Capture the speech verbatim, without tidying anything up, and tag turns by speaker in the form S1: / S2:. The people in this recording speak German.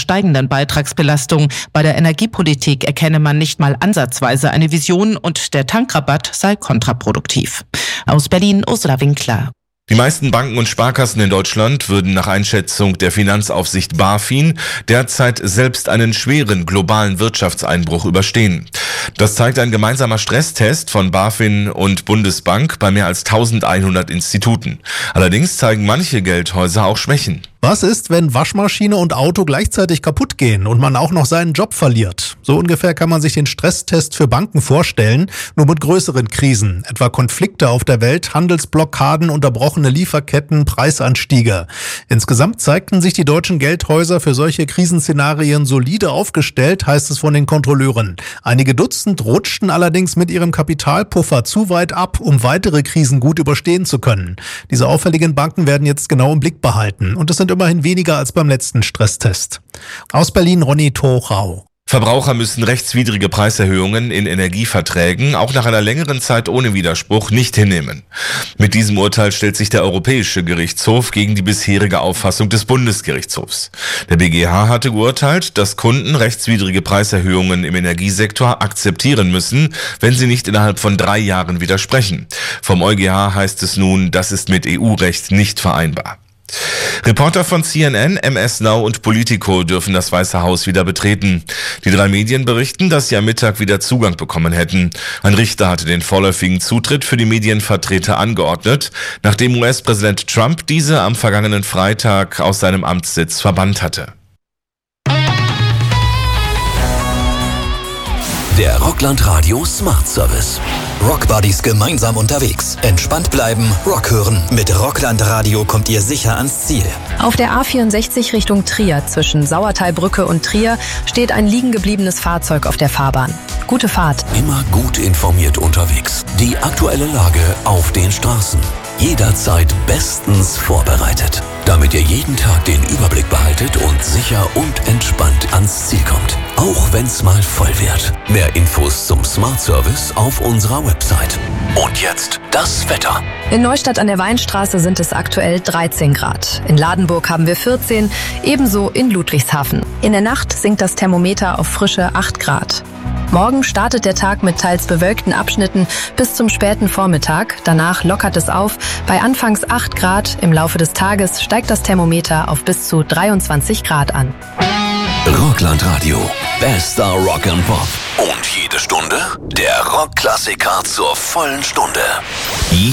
S1: steigenden Beitragsbelastung. Bei der Energiepolitik erkenne man nicht mal ansatzweise eine Vision und der Tankrabatt sei kontraproduktiv. Aus Berlin, Ursula Winkler.
S2: Die meisten Banken und Sparkassen in Deutschland würden nach Einschätzung der Finanzaufsicht BaFin derzeit selbst einen schweren globalen Wirtschaftseinbruch überstehen. Das zeigt ein gemeinsamer Stresstest von BaFin und Bundesbank bei mehr als eintausendeinhundert Instituten. Allerdings zeigen manche Geldhäuser auch Schwächen.
S3: Was ist, wenn Waschmaschine und Auto gleichzeitig kaputt gehen und man auch noch seinen Job verliert? So ungefähr kann man sich den Stresstest für Banken vorstellen, nur mit größeren Krisen, etwa Konflikte auf der Welt, Handelsblockaden, unterbrochene Lieferketten, Preisanstiege. Insgesamt zeigten sich die deutschen Geldhäuser für solche Krisenszenarien solide aufgestellt, heißt es von den Kontrolleuren. Einige Dutzend rutschten allerdings mit ihrem Kapitalpuffer zu weit ab, um weitere Krisen gut überstehen zu können. Diese auffälligen Banken werden jetzt genau im Blick behalten und es sind immerhin weniger als beim letzten Stresstest. Aus Berlin, Ronny Thorau.
S2: Verbraucher müssen rechtswidrige Preiserhöhungen in Energieverträgen auch nach einer längeren Zeit ohne Widerspruch nicht hinnehmen. Mit diesem Urteil stellt sich der Europäische Gerichtshof gegen die bisherige Auffassung des Bundesgerichtshofs. Der B G H hatte geurteilt, dass Kunden rechtswidrige Preiserhöhungen im Energiesektor akzeptieren müssen, wenn sie nicht innerhalb von drei Jahren widersprechen. Vom EuGH heißt es nun, das ist mit E U-Recht nicht vereinbar. Reporter von C N N, M S Now und Politico dürfen das Weiße Haus wieder betreten. Die drei Medien berichten, dass sie am Mittag wieder Zugang bekommen hätten. Ein Richter hatte den vorläufigen Zutritt für die Medienvertreter angeordnet, nachdem U S-Präsident Trump diese am vergangenen Freitag aus seinem Amtssitz verbannt hatte.
S4: Der Rockland Radio Smart Service. Rockbuddies gemeinsam unterwegs. Entspannt bleiben, Rock hören. Mit Rockland Radio kommt ihr sicher ans Ziel.
S5: Auf der A vierundsechzig Richtung Trier zwischen Sauerteilbrücke und Trier steht ein liegen gebliebenes Fahrzeug auf der Fahrbahn. Gute Fahrt.
S4: Immer gut informiert unterwegs. Die aktuelle Lage auf den Straßen. Jederzeit bestens vorbereitet, damit ihr jeden Tag den Überblick behaltet und sicher und entspannt ans Ziel kommt. Auch wenn's mal voll wird. Mehr Infos zum Smart Service auf unserer Website. Und jetzt das Wetter.
S5: In Neustadt an der Weinstraße sind es aktuell dreizehn Grad. In Ladenburg haben wir vierzehn, ebenso in Ludwigshafen. In der Nacht sinkt das Thermometer auf frische acht Grad. Morgen startet der Tag mit teils bewölkten Abschnitten bis zum späten Vormittag. Danach lockert es auf. Bei anfangs acht Grad. Im Laufe des Tages steigt das Thermometer auf bis zu dreiundzwanzig Grad an.
S4: Rockland Radio. Bester Rock and Pop. Und jede Stunde der Rockklassiker zur vollen Stunde.